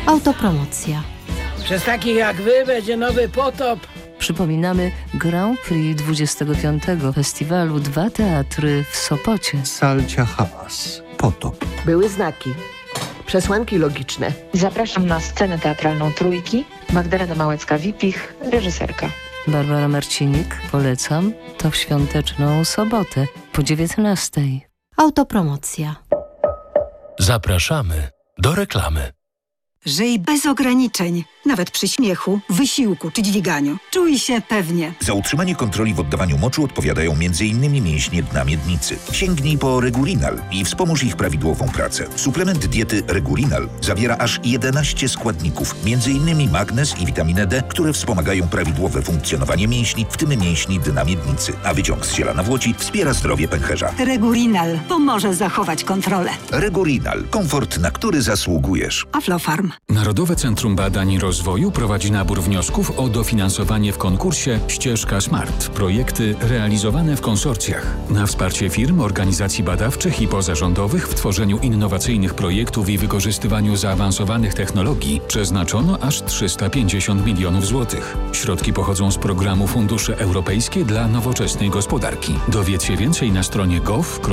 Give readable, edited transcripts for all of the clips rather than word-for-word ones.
Autopromocja. Przez takich jak wy będzie nowy potop. Przypominamy Grand Prix 25. festiwalu Dwa Teatry w Sopocie. Salcia Haas. Potop. Były znaki. Przesłanki logiczne. Zapraszam na scenę teatralną Trójki. Magdalena Małecka-Wipich, reżyserka. Barbara Marcinik, polecam, to w świąteczną sobotę po 19. Autopromocja. Zapraszamy do reklamy. Żyj bez ograniczeń, nawet przy śmiechu, wysiłku czy dźwiganiu. Czuj się pewnie. Za utrzymanie kontroli w oddawaniu moczu odpowiadają m.in. mięśnie dna miednicy. Sięgnij po Regurinal i wspomóż ich prawidłową pracę. Suplement diety Regurinal zawiera aż 11 składników, m.in. magnez i witaminę D, które wspomagają prawidłowe funkcjonowanie mięśni, w tym mięśni dna miednicy. A wyciąg z ziela nawłoci wspiera zdrowie pęcherza. Regurinal pomoże zachować kontrolę. Regurinal. Komfort, na który zasługujesz. Aflofarm. Narodowe Centrum Badań i Rozwoju prowadzi nabór wniosków o dofinansowanie w konkursie Ścieżka Smart. Projekty realizowane w konsorcjach. Na wsparcie firm, organizacji badawczych i pozarządowych w tworzeniu innowacyjnych projektów i wykorzystywaniu zaawansowanych technologii przeznaczono aż 350 milionów złotych. Środki pochodzą z programu Fundusze Europejskie dla Nowoczesnej Gospodarki. Dowiedz się więcej na stronie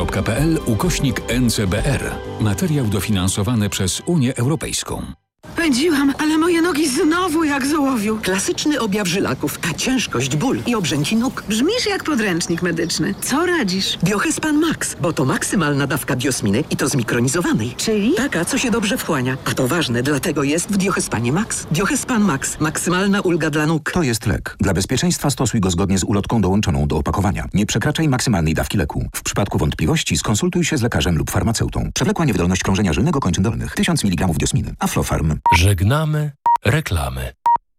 gov.pl/NCBR. Materiał dofinansowany przez Unię Europejską. Pędziłam, ale moje nogi znowu jak z ołowiu. Klasyczny objaw żylaków, a ciężkość, ból i obrzęki nóg. Brzmisz jak podręcznik medyczny. Co radzisz? Biohespan Max, bo to maksymalna dawka biosminy i to zmikronizowanej. Czyli? Taka, co się dobrze wchłania. A to ważne, dlatego jest w Diohespanie Max. Diohespan Max. Maksymalna ulga dla nóg. To jest lek. Dla bezpieczeństwa stosuj go zgodnie z ulotką dołączoną do opakowania. Nie przekraczaj maksymalnej dawki leku. W przypadku wątpliwości skonsultuj się z lekarzem lub farmaceutą. Przewlekła niewydolność krążenia żylnego kończyn dolnych. 1000 mg diosminy. Aflofarm. Żegnamy reklamy.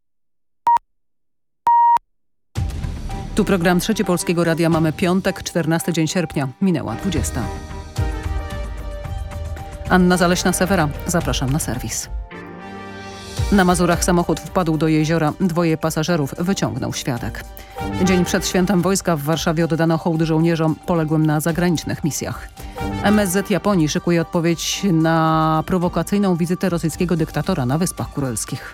Tu program Trzeci Polskiego Radia. Mamy piątek, 14 dzień sierpnia. Minęła 20. Anna Zaleśna-Sewera. Zapraszam na serwis. Na Mazurach samochód wpadł do jeziora. 2 pasażerów wyciągnął świadek. Dzień przed świętem wojska w Warszawie oddano hołd żołnierzom poległym na zagranicznych misjach. MSZ Japonii szykuje odpowiedź na prowokacyjną wizytę rosyjskiego dyktatora na Wyspach Kurylskich.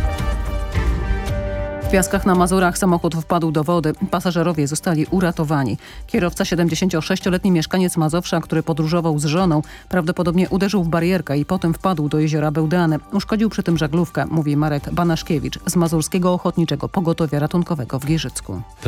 W Piaskach na Mazurach samochód wpadł do wody. Pasażerowie zostali uratowani. Kierowca, 76-letni mieszkaniec Mazowsza, który podróżował z żoną, prawdopodobnie uderzył w barierkę i potem wpadł do jeziora Bełdany. Uszkodził przy tym żaglówkę, mówi Marek Banaszkiewicz z Mazurskiego Ochotniczego Pogotowia Ratunkowego w Giżycku.